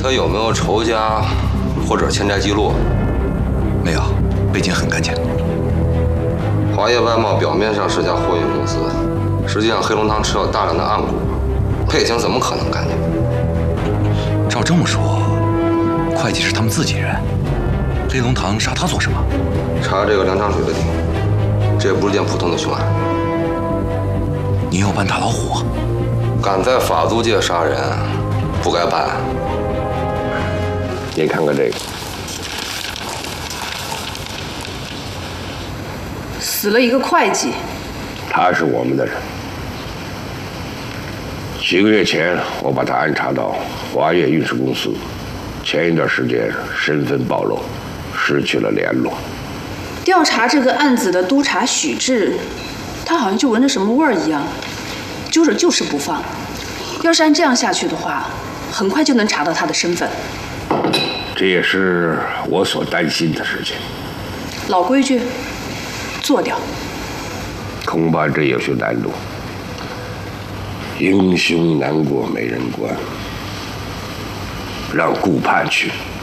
他有没有仇家或者欠债记录？ 没有，背景很干净。 华业外贸表面上是家货运公司，实际上黑龙堂持有大量的暗股，配情怎么可能干净？ 照这么说，会计是他们自己人，黑龙堂杀他做什么？ 查这个梁长水的底，这也不是件普通的凶案。 你要办大老虎？ 敢在法租界杀人，不该办。 你看看这个， 死了一个会计， 他是我们的人。几个月前，我把他安插到华业运输公司，前一段时间身份暴露，失去了联络。 调查这个案子的督察许志，他好像就闻着什么味儿一样，揪着就是不放。要是按这样下去的话，很快就能查到他的身份。 这也是我所担心的事情。 老规矩，做掉。 恐怕这有些难度。英雄难过美人关，让顾盼去。